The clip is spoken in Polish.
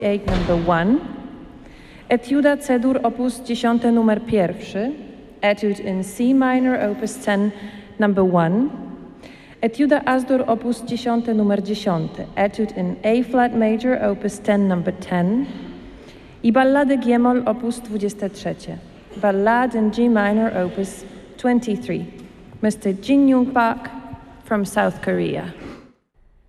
8 number 1, Etiuda C-dur opus 10 numer 1, Etude in C minor opus 10 number 1, Etiuda As-dur opus 10 numer 10, Etude in A flat major opus 10 number 10 i Ballady G-moll opus 23, Ballade in G minor opus 23, Mr. Jin Young Park from South Korea.